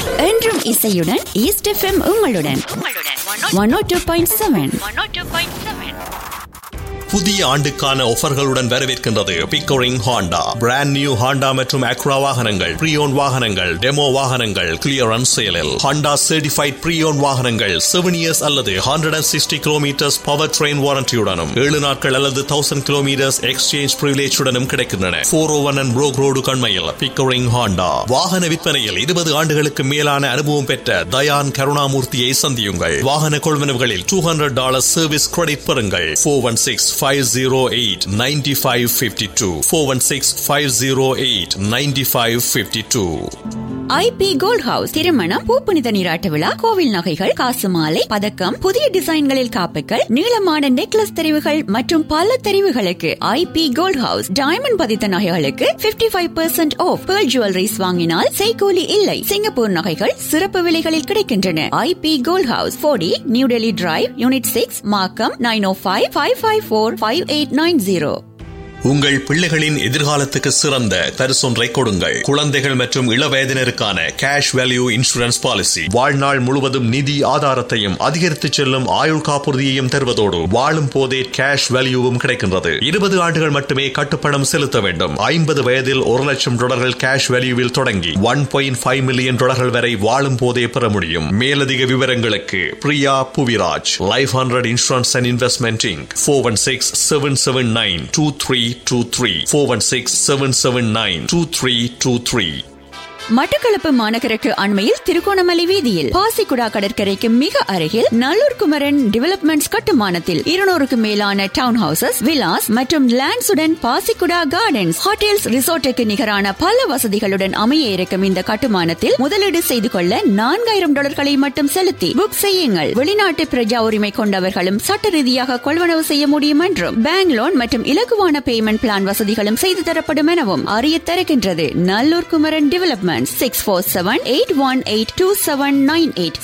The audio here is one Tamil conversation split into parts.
என்றும் இசையுடன் ஈஸ்ட் எஃப்எம் உங்களுடன் 102.7. புதிய ஆண்டுக்கான ஆஃபர்களுடன் வரவேற்கின்றது Pickering Honda. Brand new Honda மற்றும் அக்ரா வாகனங்கள், ப்ரீயோன் வாகனங்கள், டெமோ வாகனங்கள் கிளியரன்ஸ் சேலில். ஹாண்டா சர்டிஃபைட் ப்ரீயோன் வாகனங்கள் 7 years அல்லது 160 kilometers பவர் ட்ரெயின் வாரண்டியுடனும் 7 நாட்கள் அல்லது 1000 kilometers எக்ஸ்சேஞ்ச் பிரிவிலேஜுடனும் கிடைக்கின்றன. 401 and Brook Road கண்மையில் Pickering Honda. வாகன விற்பனையில் 20 ஆண்டுகளுக்கு மேலான அனுபவம் பெற்ற தயான் கருணாமூர்த்தியை சந்தியுங்கள். வாகன கொள்வனவுகளில் $200 சர்வீஸ் கிரெடிட் பெறுங்கள். 416-508-9552 416-508-9552. ஐபி கோல்ட் ஹவுஸ் திருமணம், பூப்புனித நீராட்ட விழா, கோவில் நகைகள், காசு மாலை, பதக்கம், புதிய டிசைன்களில் காப்புகள், நீளமான நெக்லஸ் தெரிவுகள் மற்றும் பல தெரிவுகளுக்கு ஐபி கோல்ட் ஹவுஸ். டைமண்ட் பதித்த நகைகளுக்கு 55% ஆஃப். பேர்ல் ஜுவல்லரிஸ் வாங்கினால் செய்கூலி இல்லை. சிங்கப்பூர் நகைகள் சிறப்பு விலைகளில் கிடைக்கின்றன. IP gold house 40 new Delhi drive, unit 6, மார்க்கம். 9055545890. உங்கள் பிள்ளைகளின் எதிர்காலத்துக்கு சிறந்த பரிசொன்றை கொடுங்கள். குழந்தைகள் மற்றும் இளவயதினருக்கான கேஷ் வேல்யூ இன்சூரன்ஸ் பாலிசி. வாழ்நாள் முழுவதும் நிதி ஆதாரத்தையும் அதிகரித்து செல்லும் ஆயுள் காப்புறுதியையும் தருவதோடு வாழும் போதே கேஷ் வேல்யூவும் கிடைக்கின்றது. 20 ஆண்டுகள் மட்டுமே கட்டுப்பணம் செலுத்த வேண்டும். 50 வயதில் $1,00,000 கேஷ் வேல்யூவில் தொடங்கி $1.5 மில்லியன் வரை வாழும் போதே பெற முடியும். மேலதிக விவரங்களுக்கு Priya Puviraj, life 100 insurance and investment Inc. 416-779-2323 416-779-2323. Batticaloa மாநகருக்கு அண்மையில் திருகோணமலை வீதியில் பாசிக்குடா கடற்கரைக்கு மிக அருகில் நல்லூர் குமரன் டெவலப்மெண்ட்ஸ் கட்டுமானத்தில் 200க்கு மேலான டவுன் ஹவுசஸ், விலாஸ் மற்றும் லேண்ட்ஸுடன் பாசிக்குடா கார்டன்ஸ், ஹோட்டல்ஸ், ரிசோர்ட்டுக்கு நிகரான பல வசதிகளுடன் அமைய இருக்கும் இந்த கட்டுமானத்தில் முதலீடு செய்து கொள்ள $4,000 மட்டும் செலுத்தி புக் செய்யுங்கள். வெளிநாட்டு பிரஜா உரிமை கொண்டவர்களும் சட்ட ரீதியாக கொள்வனவு செய்ய முடியும் என்றும், பேங்க் லோன் மற்றும் இலகுவான பேமெண்ட் பிளான் வசதிகளும் செய்து தரப்படும் எனவும் அறிய தருகின்றது நல்லூர் குமரன் டெவலப்மெண்ட். 647-818-2798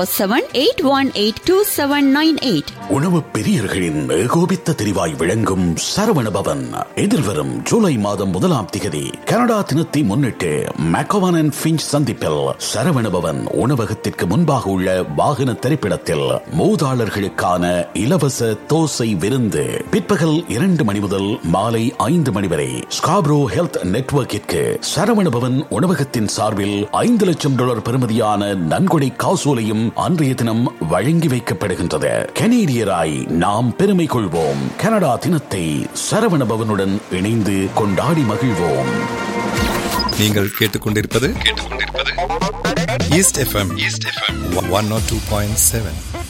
647-818-2798. உணவு பிரியர்களின் ஏகோபித்த தெரிவாய் விளங்கும் சரவணபவன் எதிர்வரும் ஜூலை மாதம் 1ஆம் திகதி கனடா தினத்தை முன்னிட்டு மெக்கோவன் அண்ட் ஃபிஞ்ச் சந்திப்பில் சரவணபவன் உணவகத்திற்கு முன்பாக உள்ள வாகன திரைப்படத்தில் மூதாளர்களுக்கான இலவச தோசை விருந்து பிற்பகல் 2 மணி முதல் மாலை 5 மணி வரை ஸ்காப்ரோ ஹெல்த் நெட்வொர்க்கிற்கு சரவணபவன் உணவகத்தின் சார்பில் $5,00,000 பெறுமதியான நன்கொடை காசோலையும் அன்றைய தினம் வழங்கி வைக்கப்படுகின்றது. கனேடியராய் நாம் பெருமை கொள்வோம். கனடா தினத்தை சரவணபவனுடன் இணைந்து கொண்டாடி மகிழ்வோம். நீங்கள் கேட்டுக்கொண்டிருப்பது ஈஸ்ட் எஃப்எம் 102.7.